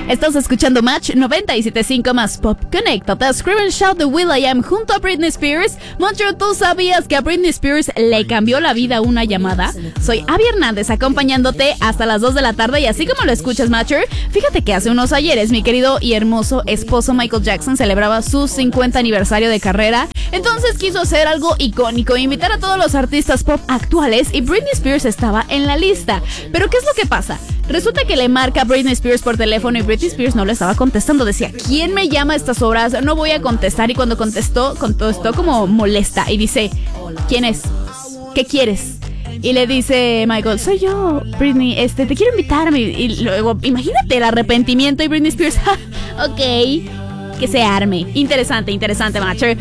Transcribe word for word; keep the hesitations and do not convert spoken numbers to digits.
Estás escuchando Match noventa y siete punto cinco más Pop. Conéctate a Scream and Shout de will.i.am junto a Britney Spears. Moncho, ¿tú sabías que a Britney Spears le cambió la vida una llamada? Soy Abby Hernández acompañándote hasta las dos de la tarde y así como lo escuchas, Matcher, fíjate que hace unos ayeres mi querido y hermoso esposo Michael Jackson celebraba su cincuenta aniversario de carrera. Entonces quiso hacer algo icónico, invitar a todos los artistas pop actuales y Britney Spears estaba en la lista. Pero ¿qué es lo que pasa? Resulta que le marca a Britney Spears por teléfono y Britney Spears no le estaba contestando. Decía, ¿quién me llama a estas horas? No voy a contestar. Y cuando contestó, contestó como molesta y dice, ¿quién es? ¿Qué quieres? Y le dice Michael, soy yo, Britney, este, te quiero invitar. Y luego, imagínate el arrepentimiento y Britney Spears, ok, que se arme. Interesante, interesante, Matcher.